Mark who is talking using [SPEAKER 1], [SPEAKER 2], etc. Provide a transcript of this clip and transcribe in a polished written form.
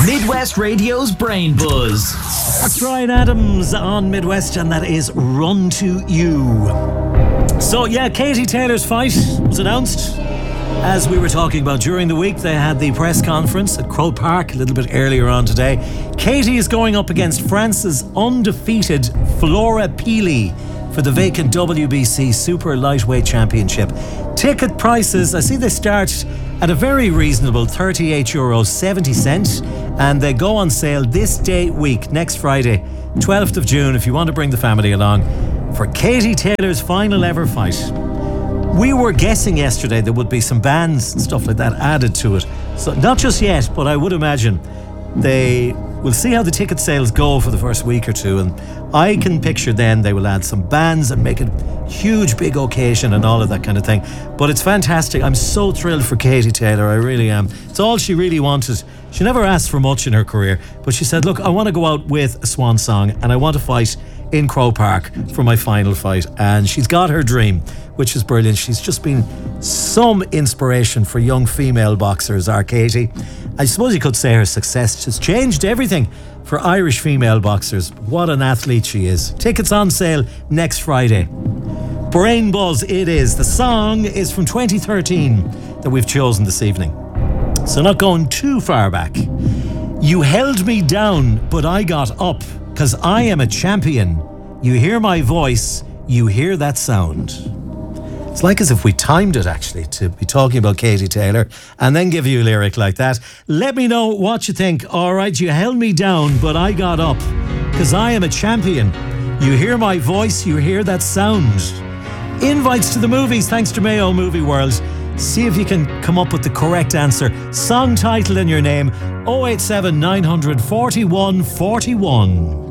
[SPEAKER 1] Midwest Radio's Brain Buzz.
[SPEAKER 2] That's Ryan Adams on Midwest, and that is Run to You. So yeah, Katie Taylor's fight was announced. As we were talking about during the week, they had the press conference at Croke Park a little bit earlier on today. Katie is going up against France's undefeated Flora Peely for the vacant WBC Super Lightweight Championship. Ticket prices, I see they start at a very reasonable €38.70, and they go on sale this date week, next Friday, 12th of June, if you want to bring the family along for Katie Taylor's final ever fight. We were guessing yesterday there would be some bands and stuff like that added to it. So not just yet, but I would imagine they will see how the ticket sales go for the first week or two, and I can picture then they will add some bands and make it a huge big occasion and all of that kind of thing. But it's fantastic. I'm so thrilled for Katie Taylor, I really am. It's all she really wanted. She never asked for much in her career, but she said, look, I want to go out with a swan song and I want to fight in Croke Park for my final fight. And she's got her dream, which is brilliant. She's just been some inspiration for young female boxers, our Katie. I suppose you could say her success has changed everything for Irish female boxers. What an athlete she is. Tickets on sale next Friday. Brain Buzz it is. The song is from 2013 that we've chosen this evening. So not going too far back. You held me down, but I got up, 'cause I am a champion. You hear my voice, you hear that sound. It's like as if we timed it, actually, to be talking about Katie Taylor and then give you a lyric like that. Let me know what you think. All right, you held me down, but I got up, 'cause I am a champion. You hear my voice, you hear that sound. Invites to the movies, thanks to Mayo Movie World. See if you can come up with the correct answer. Song title and your name, 087 900 41 41.